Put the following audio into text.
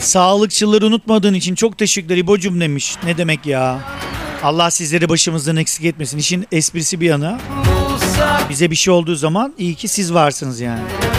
Sağlıkçıları unutmadığın için çok teşekkürler İbo'cum demiş. Ne demek ya? Allah sizleri başımızdan eksik etmesin. İşin esprisi bir yana. Bize bir şey olduğu zaman iyi ki siz varsınız yani.